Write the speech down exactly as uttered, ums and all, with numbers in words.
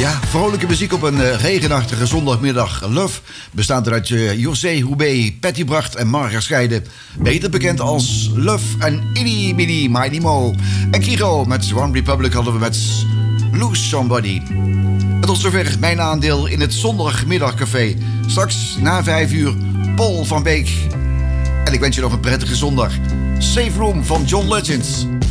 Ja, vrolijke muziek op een uh, regenachtige zondagmiddag. Love bestaat uit uh, José Houbé, Patty Bracht en Marga Scheide. Beter bekend als Love en Itty Bitty Mighty Mo. En Kiro met One Republic hadden we met Lose Somebody. En tot zover mijn aandeel in het zondagmiddagcafé. Straks na vijf uur Paul van Beek. En ik wens je nog een prettige zondag. Safe Room van John Legends.